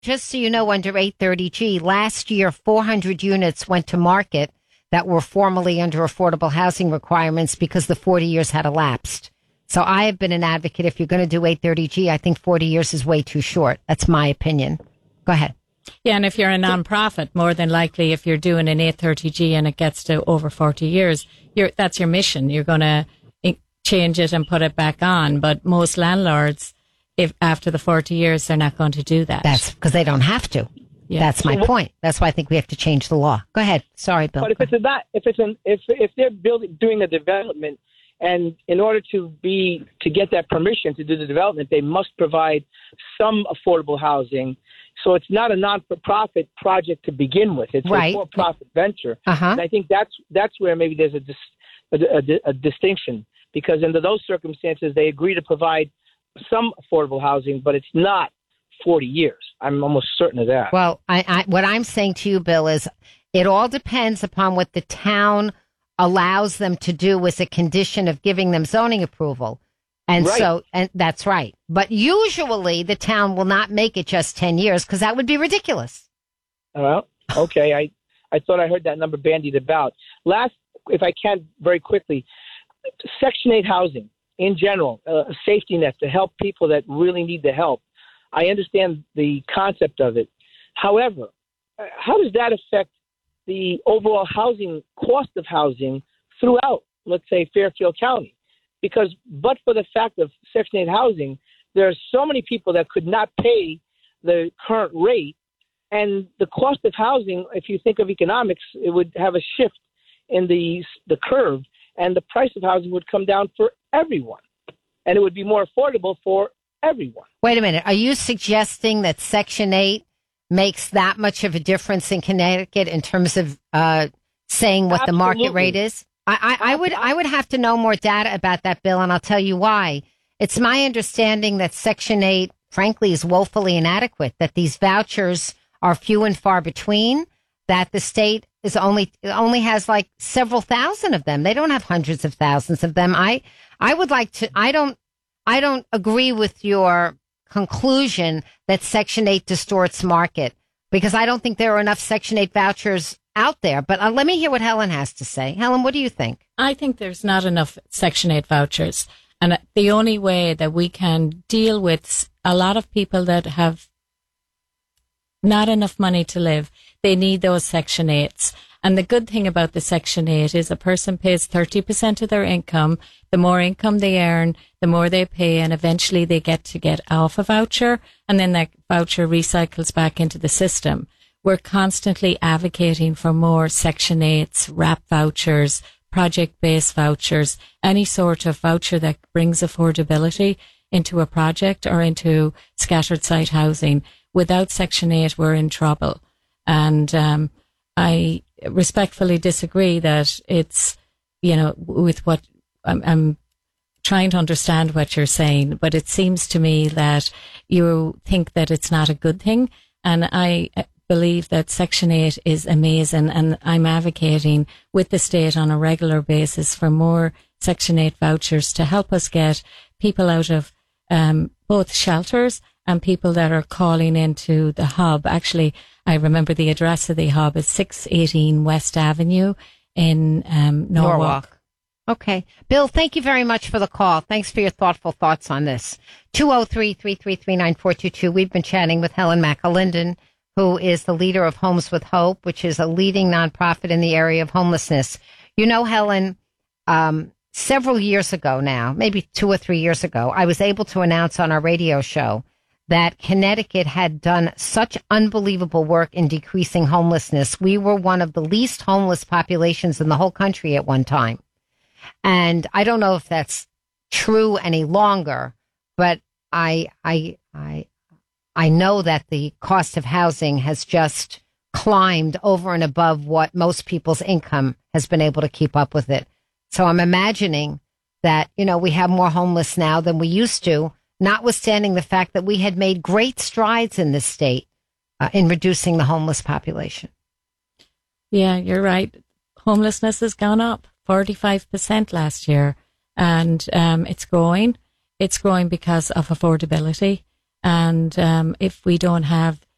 just so you know, under 830G, last year, 400 units went to market that were formerly under affordable housing requirements because the 40 years had elapsed. So I have been an advocate. If you're going to do 830G, I think 40 years is way too short. That's my opinion. Go ahead. Yeah, and if you're a non-profit, more than likely, if you're doing an 830G and it gets to over 40 years, that's your mission. You're going to change it and put it back on. But most landlords, if after the 40 years, they're not going to do that. That's because they don't have to. Yeah. That's my point. That's why I think we have to change the law. Go ahead. Sorry, Bill. But if they're doing a development, and in order to get that permission to do the development, they must provide some affordable housing. So it's not a non-for-profit project to begin with. It's a for-profit venture. And I think that's where maybe there's a distinction, because under those circumstances, they agree to provide some affordable housing, but it's not 40 years. I'm almost certain of that. Well, what I'm saying to you, Bill, is it all depends upon what the town allows them to do as a condition of giving them zoning approval. And and that's right. But usually the town will not make it just 10 years because that would be ridiculous. Well, okay. I thought I heard that number bandied about. Last, if I can, very quickly, Section 8 housing in general, a safety net to help people that really need the help. I understand the concept of it. However, how does that affect the overall housing cost of housing throughout, let's say, Fairfield County? Because but for the fact of Section 8 housing, there are so many people that could not pay the current rate. And the cost of housing, if you think of economics, it would have a shift in the curve, and the price of housing would come down for everyone. And it would be more affordable for everyone. Wait a minute. Are you suggesting that Section 8 makes that much of a difference in Connecticut in terms of saying what the market rate is? I would have to know more data about that, Bill, and I'll tell you why. It's my understanding that Section 8, frankly, is woefully inadequate, that these vouchers are few and far between, that the state is only has like several thousand of them. They don't have hundreds of thousands of them. I don't agree with your conclusion that Section 8 distorts market, because I don't think there are enough Section 8 vouchers out there. But let me hear what Helen has to say. Helen, what do you think? I think there's not enough Section 8 vouchers. And the only way that we can deal with a lot of people that have not enough money to live, they need those Section 8s. And the good thing about the Section 8 is a person pays 30% of their income. The more income they earn, the more they pay, and eventually they get off a voucher, and then that voucher recycles back into the system. We're constantly advocating for more Section 8s, RAP vouchers, project-based vouchers, any sort of voucher that brings affordability into a project or into scattered site housing. Without Section 8, we're in trouble. And I respectfully disagree that it's, with what I'm trying to understand what you're saying, but it seems to me that you think that it's not a good thing. And I believe that Section 8 is amazing, and I'm advocating with the state on a regular basis for more Section 8 vouchers to help us get people out of both shelters and people that are calling into the hub. Actually, I remember the address of the hub is 618 West Avenue in Norwalk. Okay. Bill, thank you very much for the call. Thanks for your thoughtful thoughts on this. 203-333-9422. We've been chatting with Helen McAlinden, who is the leader of Homes with Hope, which is a leading nonprofit in the area of homelessness. You know, Helen, several years ago now, maybe 2 or 3 years ago, I was able to announce on our radio show that Connecticut had done such unbelievable work in decreasing homelessness. We were one of the least homeless populations in the whole country at one time. And I don't know if that's true any longer, but I know that the cost of housing has just climbed over and above what most people's income has been able to keep up with it. So I'm imagining that, we have more homeless now than we used to, notwithstanding the fact that we had made great strides in this state in reducing the homeless population. Yeah, you're right. Homelessness has gone up 45% last year, and it's growing. It's growing because of affordability. And if we don't have